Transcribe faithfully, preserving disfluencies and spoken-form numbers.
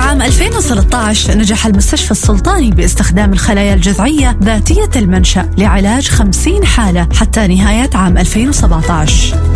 عام ألفين وثلاثة عشر نجح المستشفى السلطاني باستخدام الخلايا الجذعية ذاتية المنشأ لعلاج خمسين حالة حتى نهاية عام ألفين وسبعة عشر.